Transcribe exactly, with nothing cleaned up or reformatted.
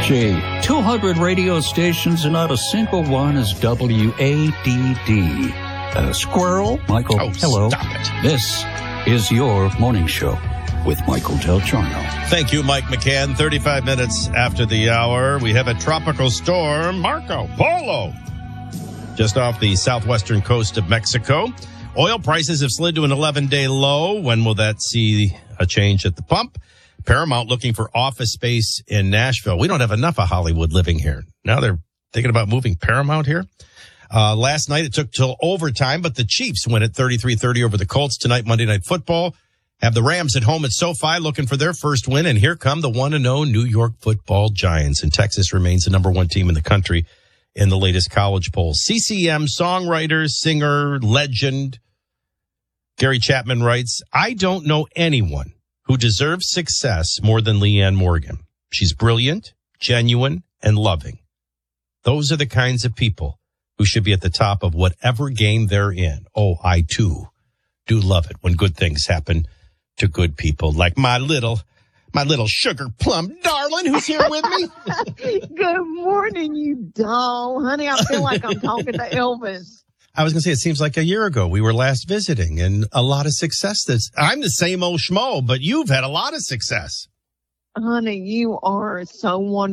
Gee, two hundred radio stations and not a single one is W A D D. Uh, squirrel, Michael, oh, hello. Stop it. This is your morning show with Michael Del Giorno. Thank you, Mike McCann. thirty-five minutes after the hour, we have a tropical storm, Marco Polo, just off the southwestern coast of Mexico. Oil prices have slid to an eleven-day low. When will that see a change at the pump? Paramount looking for office space in Nashville. We don't have enough of Hollywood living here. Now they're thinking about moving Paramount here. Uh, last night it took till overtime, but the Chiefs win at thirty-three thirty over the Colts. Tonight, Monday Night Football, have the Rams at home at SoFi looking for their first win. And here come the one and oh New York Football Giants. And Texas remains the number one team in the country in the latest college polls. C C M songwriter, singer, legend, Gary Chapman writes, I don't know anyone who deserves success more than Leanne Morgan. She's brilliant, genuine, and loving. Those are the kinds of people who should be at the top of whatever game they're in. Oh, I too do love it when good things happen to good people, like my little, my little sugar plum darling who's here with me. Good morning, you doll. Honey, I feel like I'm talking to Elvis. I was going to say, it seems like a year ago we were last visiting, and a lot of success. That's, I'm the same old schmo, but you've had a lot of success. Honey, you are so wonderful.